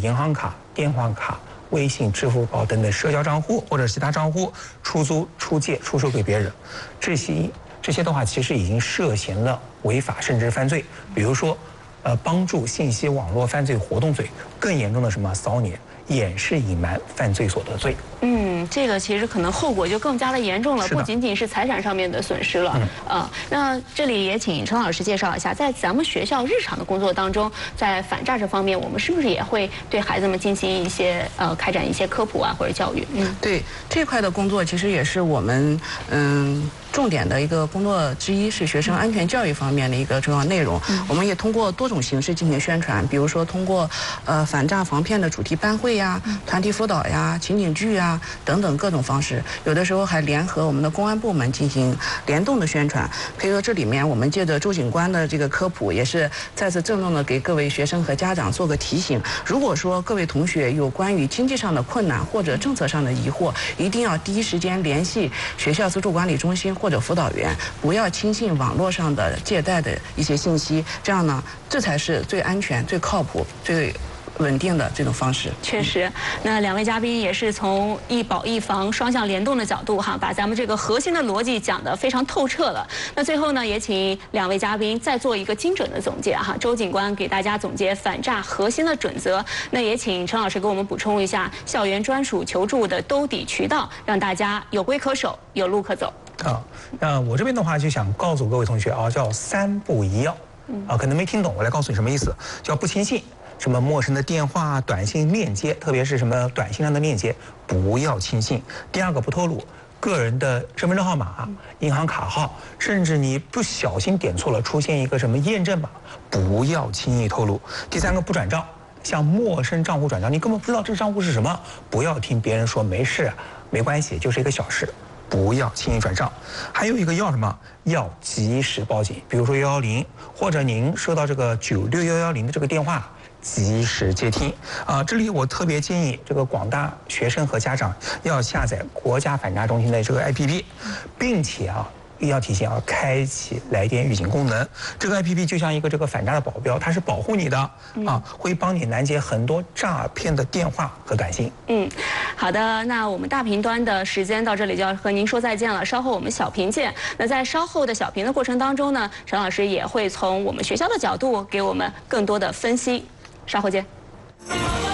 银行卡、电话卡、微信、支付宝等等社交账户或者其他账户出租、出借、出售给别人，这些的话其实已经涉嫌了违法甚至犯罪，比如说，帮助信息网络犯罪活动罪，更严重的什么骚年、掩饰隐瞒犯罪所得罪。 这个其实可能后果就更加的严重了，不仅仅是财产上面的损失了。那这里也请陈老师介绍一下，在咱们学校日常的工作当中，在反诈这方面，我们是不是也会对孩子们进行一些开展一些科普啊或者教育？ 对这块的工作，其实也是我们重点的一个工作之一，是学生安全教育方面的一个重要内容。我们也通过多种形式进行宣传，比如说通过反诈防骗的主题班会呀、团体辅导呀、情景剧呀等等各种方式，有的时候还联合我们的公安部门进行联动的宣传。可以说这里面我们借着周警官的这个科普，也是再次郑重的给各位学生和家长做个提醒。如果说各位同学有关于经济上的困难或者政策上的疑惑，一定要第一时间联系学校自助管理中心或者辅导员，不要轻信网络上的借贷的一些信息，这样呢，这才是最安全、最靠谱、最稳定的这种方式。 确实，那两位嘉宾也是从一保一防双向联动的角度把咱们这个核心的逻辑讲得非常透彻了。那最后呢，也请两位嘉宾再做一个精准的总结周警官给大家总结反诈核心的准则。那也请陈老师给我们补充一下校园专属求助的兜底渠道，让大家有规可守，有路可走。 那我这边的话就想告诉各位同学叫3不1要。可能没听懂，我来告诉你什么意思，叫不轻信。什么陌生的电话、短信链接，特别是什么短信上的链接，不要轻信。第二个，不透露个人的身份证号码、银行卡号，甚至你不小心点错了，出现一个什么验证码，不要轻易透露。第三个，不转账，向陌生账户转账，你根本不知道这个账户是什么，不要听别人说没事、没关系，就是一个小事。不要轻易转账，还有一个要什么？要及时报警，比如说110，或者您收到这个96110的这个电话，及时接听。这里我特别建议这个广大学生和家长要下载国家反诈中心的这个 APP， 并且要提醒开启来电预警功能。这个 APP 就像一个这个反诈的保镖，它是保护你的会帮你拦截很多诈骗的电话和短信。 好的，那我们大屏端的时间到这里就要和您说再见了，稍后我们小屏见。那在稍后的小屏的过程当中呢，陈老师也会从我们学校的角度给我们更多的分析，稍后见。